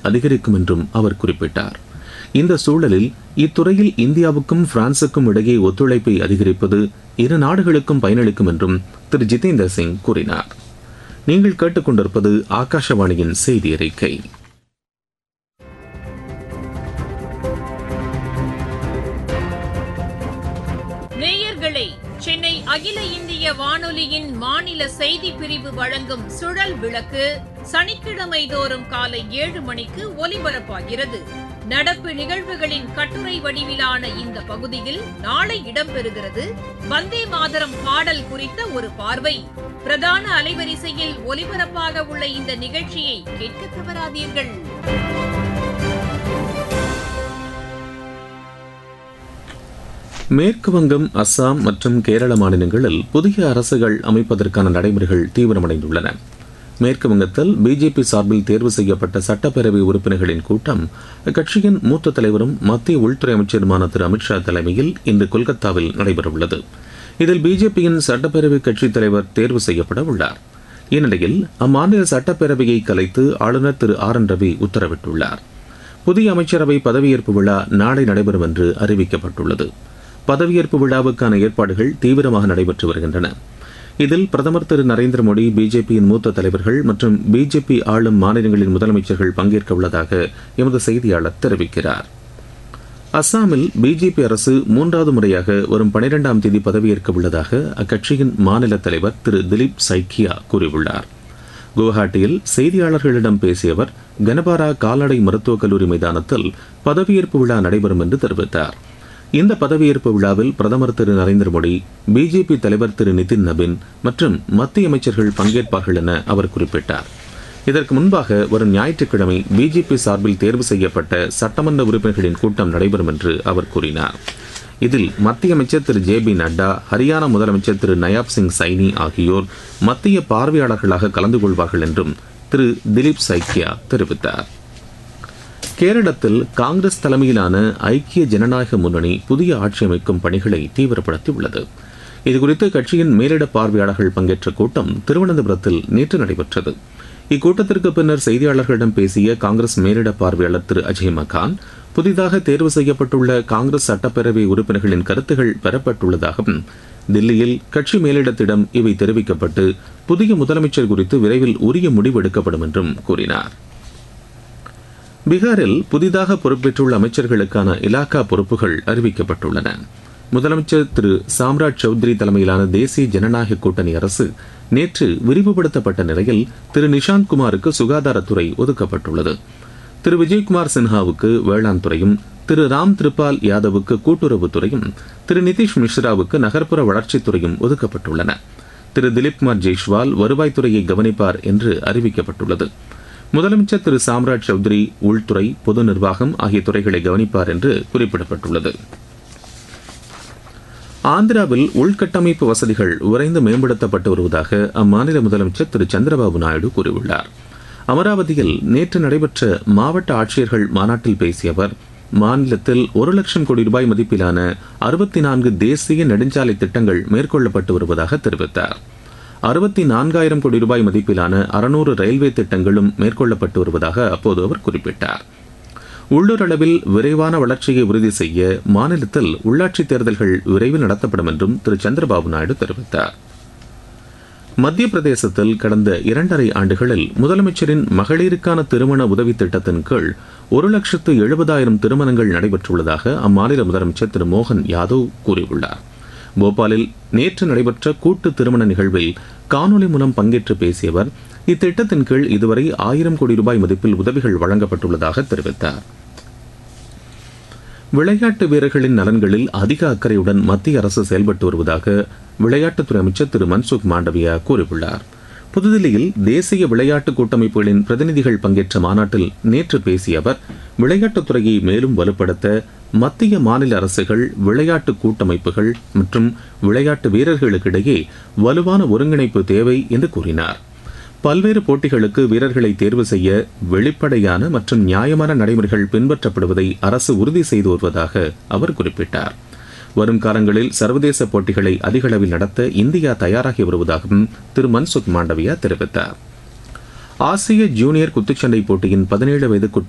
அதிகரிக்கும் என்றும் அவர் குறிப்பிட்டார். இந்த சூழலில் இத்துறையில் இந்தியாவுக்கும் பிரான்சுக்கும் இடையே ஒத்துழைப்பை அதிகரிப்பது இரு நாடுகளுக்கும் பயனளிக்கும் என்றும் திரு ஜிதேந்திர சிங் கூறினார். நீங்கள் கேட்டுக்கொண்டிருப்பது ஆகாஷவாணியின் செய்தி அறிக்கை. நேயர்களே, சென்னை அகில இந்திய வானொலியின் மாநில செய்தி பிரிவு வழங்கும் சுழல் விளக்கு சனிக்கிழமை தோறும் காலை 7 மணிக்கு ஒலிபரப்பாகிறது. நடப்பு நிகழ்வுகளின் கட்டுரை வடிவிலான இந்த பகுதியில் நாளை இடம்பெறுகிறது வந்தே மாதரம் பாடல் குறித்த ஒரு பார்வை. பிரதான அலைவரிசையில் ஒலிபரப்பாக உள்ள இந்த நிகழ்ச்சியை கேட்க தவறாதீர்கள். மேற்கு வங்கம், அஸ்ஸாம் மற்றும் கேரள மாநிலங்களில் புதிய அரசுகள் அமைப்பதற்கான நடைமுறைகள் தீவிரமடைந்துள்ளன. மேற்கு வங்கத்தில் பிஜேபி சார்பில் தேர்வு செய்யப்பட்ட சட்டப்பேரவை உறுப்பினர்களின் கூட்டம் அக்கட்சியின் மூத்த தலைவரும் மத்திய உள்துறை அமைச்சருமான திரு அமித்ஷா தலைமையில் இன்று கொல்கத்தாவில் நடைபெறவுள்ளது. இதில் பிஜேபியின் சட்டப்பேரவை கட்சித் தலைவர் தேர்வு செய்யப்பட உள்ளார். இந்நிலையில் அம்மாநில சட்டப்பேரவையை கலைத்து ஆளுநர் திரு ஆர் என் ரவி உத்தரவிட்டுள்ளார். புதிய அமைச்சரவை பதவியேற்பு விழா நாளை நடைபெறும் என்று அறிவிக்கப்பட்டுள்ளது. பதவியேற்பு விழாவுக்கான ஏற்பாடுகள் தீவிரமாக நடைபெற்று வருகின்றன. இதில் பிரதமர் திரு நரேந்திர மோடி, பிஜேபியின் மூத்த தலைவர்கள் மற்றும் பிஜேபி ஆளும் மாநிலங்களின் முதலமைச்சர்கள் பங்கேற்க உள்ளதாக எமது செய்தியாளர் தெரிவிக்கிறார். அஸ்ஸாமில் பிஜேபி அரசு 3வது முறையாக வரும் 12ஆம் தேதி பதவியேற்க உள்ளதாக அக்கட்சியின் மாநில தலைவர் திரு திலீப் சைக்கியா கூறியுள்ளார். குவஹாட்டியில் செய்தியாளர்களிடம் பேசிய அவர், கனபாரா கால்நடை மருத்துவக் கல்லூரி மைதானத்தில் பதவியேற்பு விழா நடைபெறும் என்று தெரிவித்தார். இந்த பதவியேற்பு விழாவில் பிரதமர் திரு நரேந்திர மோடி, பிஜேபி தலைவர் திரு நிதின் நபின் மற்றும் மத்திய அமைச்சர்கள் பங்கேற்பார்கள் என அவர் குறிப்பிட்டார். இதற்கு முன்பாக வரும் ஞாயிற்றுக்கிழமை பிஜேபி சார்பில் தேர்வு செய்யப்பட்ட சட்டமன்ற உறுப்பினர்களின் கூட்டம் நடைபெறும் என்று அவர் கூறினார். இதில் மத்திய அமைச்சர் திரு ஜே பி நட்டா, ஹரியானா முதலமைச்சர் திரு நயாப் சிங் சைனி ஆகியோர் மத்திய பார்வையாளர்களாக கலந்து கொள்வார்கள் என்றும் திரு திலீப் சைக்கியா தெரிவித்தார். கேரளத்தில் காங்கிரஸ் தலைமையிலான ஐக்கிய ஜனநாயக முன்னணி புதிய ஆட்சி அமைக்கும் பணிகளை தீவிரப்படுத்தியுள்ளது. இதுகுறித்து கட்சியின் மேலிட பார்வையாளர்கள் பங்கேற்ற கூட்டம் திருவனந்தபுரத்தில் நேற்று நடைபெற்றது. இக்கூட்டத்திற்கு பின்னர் செய்தியாளர்களிடம் பேசிய காங்கிரஸ் மேலிட பார்வையாளர் திரு அஜய் மகான், புதிதாக தேர்வு செய்யப்பட்டுள்ள காங்கிரஸ் சட்டப்பேரவை உறுப்பினர்களின் கருத்துகள் பெறப்பட்டுள்ளதாகவும், தில்லியில் கட்சி மேலிடத்திடம் இவை தெரிவிக்கப்பட்டு புதிய முதலமைச்சர் குறித்து விரைவில் உரிய முடிவு எடுக்கப்படும் என்றும் கூறினார். பீகாரில் புதிதாக பொறுப்பேற்றுள்ள அமைச்சர்களுக்கான இலாக்கா பொறுப்புகள் அறிவிக்கப்பட்டுள்ளன. முதலமைச்சர் திரு சாம்ராஜ் சௌத்ரி தலைமையிலான தேசிய ஜனநாயக கூட்டணி அரசு நேற்று விரிவுபடுத்தப்பட்ட நிலையில் திரு நிஷாந்த் குமாருக்கு சுகாதாரத்துறை ஒதுக்கப்பட்டுள்ளது. திரு விஜய்குமார் சின்ஹாவுக்கு வேளாண் துறையும், திரு ராம் திரிபால் யாதவுக்கு கூட்டுறவுத்துறையும், திரு நிதிஷ் மிஸ்ராவுக்கு நகர்ப்புற வளர்ச்சித்துறையும் ஒதுக்கப்பட்டுள்ளன. திரு திலீப்குமார் ஜெய்ஷ்வால் வருவாய்த்துறையை கவனிப்பார் என்று அறிவிக்கப்பட்டுள்ளது. முதலமைச்சர் திரு சாம்ராஜ் சௌத்ரி உள்துறை, பொது நிர்வாகம் ஆகிய துறைகளை கவனிப்பார் என்று குறிப்பிடப்பட்டுள்ளது. ஆந்திராவில் உள்கட்டமைப்பு வசதிகள் விரைந்து மேம்படுத்தப்பட்டு வருவதாக அம்மாநில முதலமைச்சர் திரு சந்திரபாபு நாயுடு கூறியுள்ளார். அமராவதியில் நேற்று நடைபெற்ற மாவட்ட ஆட்சியர்கள் மாநாட்டில் பேசிய அவர், மாநிலத்தில் 1 லட்சம் கோடி ரூபாய் மதிப்பிலான 64 தேசிய நெடுஞ்சாலை திட்டங்கள் மேற்கொள்ளப்பட்டு வருவதாக தெரிவித்தார். 64,000 கோடி ரூபாய் மதிப்பிலான 600 ரயில்வே திட்டங்களும் மேற்கொள்ளப்பட்டு வருவதாக அப்போது அவர் குறிப்பிட்டார். உள்ளூர் அளவில் விரைவான வளர்ச்சியை உறுதி செய்ய மாநிலத்தில் உள்ளாட்சித் தேர்தல்கள் விரைவில் நடத்தப்படும் என்றும் திரு சந்திரபாபு நாயுடு தெரிவித்தார். மத்திய பிரதேசத்தில் கடந்த 2.5 ஆண்டுகளில் முதலமைச்சரின் மகளிருக்கான திருமண உதவி திட்டத்தின் கீழ் 1,70,000 திருமணங்கள் நடைபெற்றுள்ளதாக அம்மாநில முதலமைச்சர் திரு மோகன் யாதவ் கூறியுள்ளார். போபாலில் நேற்று நடைபெற்ற கூட்டு திருமண நிகழ்வில் காணொலி மூலம் பங்கேற்று பேசிய அவர், இத்திட்டத்தின் கீழ் இதுவரை 1000 கோடி ரூபாய் மதிப்பில் உதவிகள் வழங்கப்பட்டுள்ளதாக தெரிவித்தார். விளையாட்டு வீரர்களின் நலன்களில் அதிக அக்கறையுடன் மத்திய அரசு செயல்பட்டு வருவதாக விளையாட்டுத்துறை அமைச்சர் திரு மன்சுக் மாண்டவியா கூறியுள்ளார். புதுதில்லியில் தேசிய விளையாட்டு கூட்டமைப்புகளின் பிரதிநிதிகள் பங்கேற்ற மாநாட்டில் நேற்று பேசிய அவர், விளையாட்டுத்துறையை மேலும் வலுப்படுத்த மத்திய மாநில அரசுகள், விளையாட்டு கூட்டமைப்புகள் மற்றும் விளையாட்டு வீரர்களுக்கிடையே வலுவான ஒருங்கிணைப்பு தேவை என்று கூறினார். பல்வேறு போட்டிகளுக்கு வீரர்களை தேர்வு செய்ய வெளிப்படையான மற்றும் நியாயமான நடைமுறைகள் பின்பற்றப்படுவதை அரசு உறுதி செய்து வருவதாக அவர் குறிப்பிட்டார். வரும் காலங்களில் சர்வதேச போட்டிகளை அதிக அளவில் நடத்த இந்தியா தயாராகி வருவதாகவும் திரு மன்சுக் மாண்டவியா தெரிவித்தார். ஆசிய ஜூனியர் குத்துச்சண்டை போட்டியின் 17 வயதுக்குட்பட்ட